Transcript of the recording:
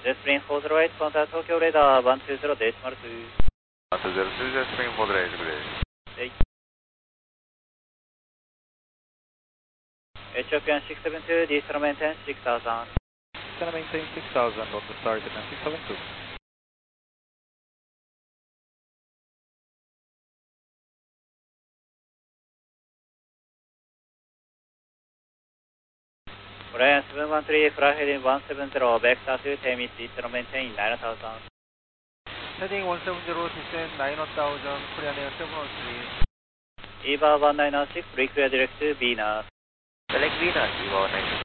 Jetspring 408, contact Tokyo radar 120 decimal 2. 202, Jetspring 408, good day. Ethiopian 672, diesel maintain 6000. Can I maintain 6000 on the start and 672? Orion 713, fly heading 170, vector to Temis, diesel maintain 9000. Heading 170, descend 9000, Korean Air 713. EVA 1906, reclear direct to Venus. Select Venus, EVA 1906.